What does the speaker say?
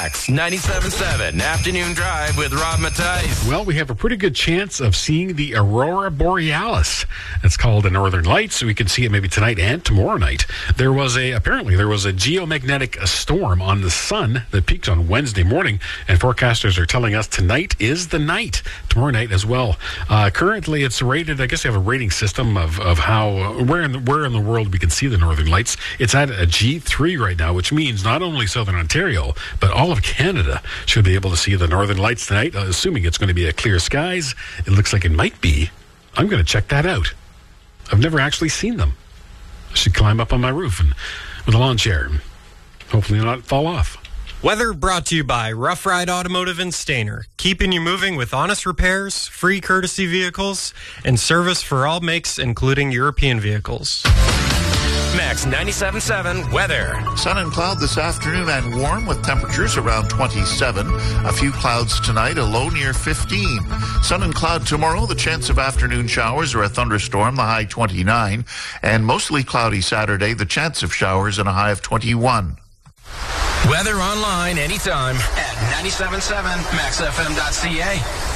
Max 97.7 Afternoon Drive with Rob Matthijs. Well, we have a pretty good chance of seeing the Aurora Borealis. It's called the Northern Lights, so we can see it maybe tonight and tomorrow night. Apparently there was a geomagnetic storm on the sun that peaked on Wednesday morning, and forecasters are telling us tonight is the night. Tomorrow night as well. Currently, it's rated. I guess they have a rating system of how where in the world we can see the Northern Lights. It's at a G3 right now, which means not only Southern Ontario, but all of Canada should be able to see the Northern Lights tonight, assuming it's going to be a clear skies. It looks like it might be. I'm going to check that out. I've never actually seen them. I should climb up on my roof and with a lawn chair and hopefully not fall off. Weather brought to you by Rough Ride Automotive and Stainer, keeping you moving with honest repairs, free courtesy vehicles, and service for all makes, including European vehicles. Max 97.7 weather. Sun and cloud this afternoon and warm with temperatures around 27. A few clouds tonight, a low near 15. Sun and cloud tomorrow, the chance of afternoon showers or a thunderstorm, the high 29. And mostly cloudy Saturday, the chance of showers and a high of 21. Weather online anytime at 97.7maxfm.ca.